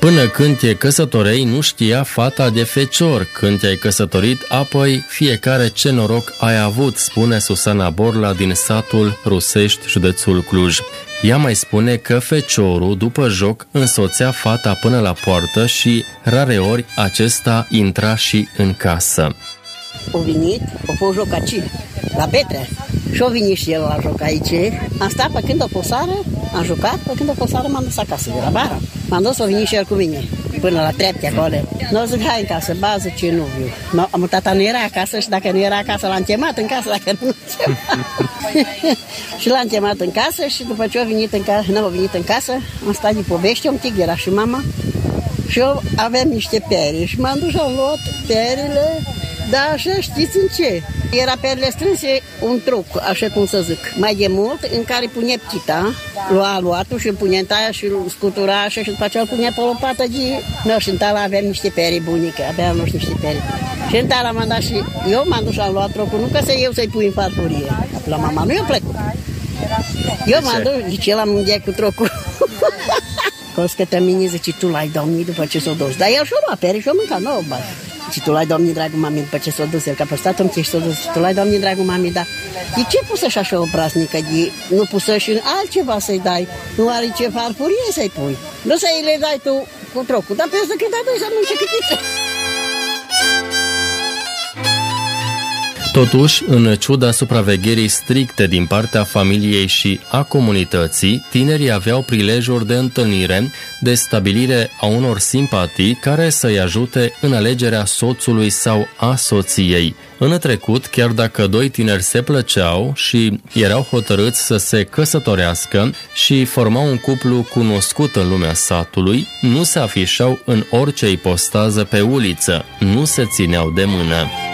Până când te căsătorei, nu știa fata de fecior. Când te-ai căsătorit, apoi fiecare ce noroc ai avut, spune Susana Borla din satul Rusești, județul Cluj. Ea mai spune că feciorul, după joc, însoțea fata până la poartă și rareori acesta intra și în casă. O venit, o fost joc aici, la Petre. Și o venit și el la joc aici. Am stat pe când o posară, am jucat, pe când o posară m-am dus acasă de la bară. M-am dus, o venit și el cu mine, până la trepte acolo. Nu zic, hai în casă, bază ce nu viu. Tata nu era acasă și dacă nu era acasă l-am chemat în casă, dacă nu și l-am chemat în casă și după ce a venit în casă, am stat de povește, un tic, era și mama. Și eu aveam niște pere și m-am dus și am luat perele. Da, așa știți în ce? Era perele strânse un truc, așa cum să zic, mai de mult, în care punea ptita, lua luatul și îl punea în taia și îl scutura așa și după aceea îl punea pe lopată de... No, și în tala aveam niște pere bunică, aveam niște pere. Și în tala m-am dat și eu m-am dus și am luat trocul, nu că să-i pui în farfurie. La mama nu i-a plăcut. Eu m-am dus, zice, el am îndiat cu trocul. Coscă-te mine, zice, tu l-ai domnit după ce s-o dus. Dar el și-o lua pere și-o mâncat, nu o bani. Și tu l-ai domnit, dragul mami, după ce s-o dus el, că a păstat un și s-o dus. Tu l-ai domnit, dragul mami, dar de ce pusă și așa o praznică? Nu pusă și altceva să-i dai? Nu are ce farfurie să-i pui? Nu să-i le dai tu cu trocul, dar pe asta că dai să mânce câtiță. Totuși, în ciuda supravegherii stricte din partea familiei și a comunității, tinerii aveau prilejuri de întâlnire, de stabilire a unor simpatii care să-i ajute în alegerea soțului sau a soției. În trecut, chiar dacă doi tineri se plăceau și erau hotărâți să se căsătorească și formau un cuplu cunoscut în lumea satului, nu se afișau în orice ipostază pe uliță, nu se țineau de mână.